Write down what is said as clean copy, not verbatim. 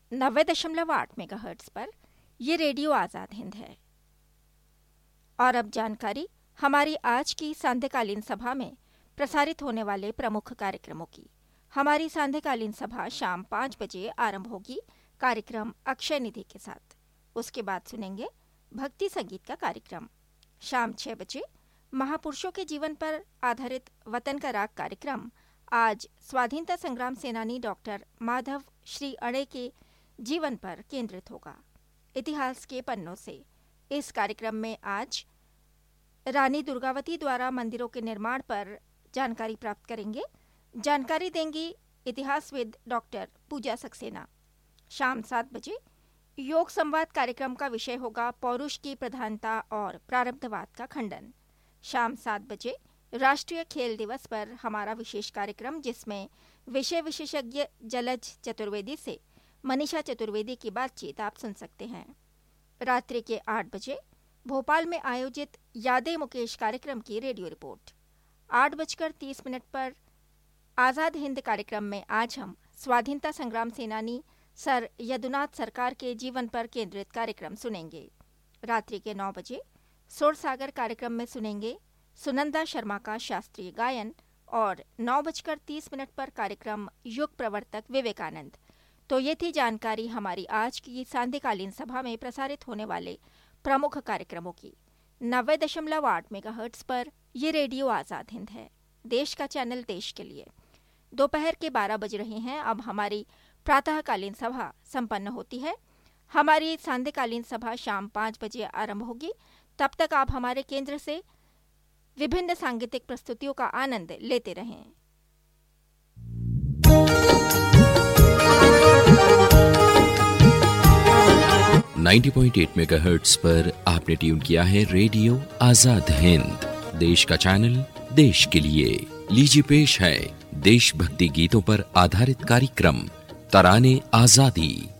90.8 megahertz पर ये radio Azad Hind है। और अब जानकारी हमारी आज की सांध्यकालीन सभा में प्रसारित होने वाले प्रमुख कार्यक्रमों की। हमारी सांध्यकालीन सभा शाम 5 बजे आरंभ होगी कार्यक्रम अक्षय निधि के साथ। उसके बाद सुनेंगे भक्ति संगीत का कार्यक्रम। शाम 6 बजे महापुरुषों के जीवन पर आधारित वतन का राग कार्यक्रम आज स्वाधीनता संग्राम सेनानी डॉक्टर माधव श्री अणे के जीवन पर केंद्रित होगा, इतिहास के पन्नों से। इस कार्यक्रम में आज रानी दुर्गावती द्वारा मंदिरों के निर्माण पर जानकारी प्राप्त करेंगे। जानकारी देंगी इतिहासविद डॉक्टर पूजा सक्सेना। शाम 7 बजे योग संवाद कार्यक्रम का विषय होगा पौरुष की प्रधानता और प्रारब्धवाद का खंडन। शाम 7 बजे राष्ट्रीय खेल दिवस पर हमारा विशेष कार्यक्रम, जिसमें विषय विशेषज्ञ जलज चतुर्वेदी से मनीषा चतुर्वेदी की बातचीत आप सुन सकते हैं। रात्रि के 8 बजे भोपाल में आयोजित यादें मुकेश कार्यक्रम की रेडियो रिपोर्ट। 8:30 पर आज़ाद हिंद कार्यक्रम में आज हम स्वाधीनता संग्राम सेनानी सर यदुनाथ सरकार के जीवन पर केंद्रित कार्यक्रम सुनेंगे। रात्रि के 9 बजे सुरसागर कार्यक्रम में सुनेंगे सुनंदा शर्मा का शास्त्रीय गायन और 9:30 पर कार्यक्रम युग प्रवर्तक विवेकानंद। तो ये थी जानकारी हमारी आज की सांध्यकालीन सभा में प्रसारित होने वाले प्रमुख कार्यक्रमों की। 90.8 मेगाहर्ट्ज़ पर ये रेडियो आज़ाद हिंद है, देश का चैनल देश के लिए। दोपहर के 12 बज रहे हैं। अब हमारी प्रातःकालीन सभा संपन्न होती है। हमारी सांध्यकालीन सभा शाम 5 बजे आरंभ होगी। तब तक आप हमारे केंद्र से विभिन्न सांगीतिक प्रस्तुतियों का आनंद लेते रहें। .8 मेगाहर्ट्ज़ पर आपने ट्यून किया है रेडियो आजाद हिंद, देश का चैनल देश के लिए। लीजिए पेश है देशभक्ति गीतों पर आधारित कार्यक्रम तराने आजादी।